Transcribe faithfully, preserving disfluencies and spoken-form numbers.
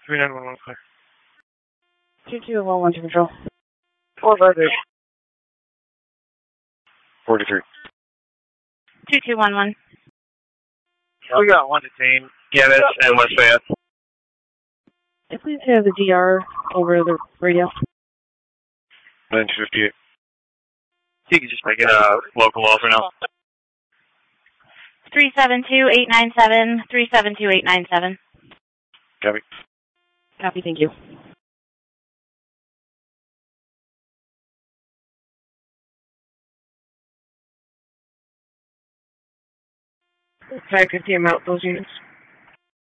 three nine one one clear. two two one one to control. four five eight. forty-three. two two one one. We got one detained. Gavis and West Fayette. Please have the D R over the radio. nine two fifty-eight. You can just make it a local offer now. three seven two eight nine seven, three seven two eight nine seven. Copy. Copy, thank you. five fifty amount, those units.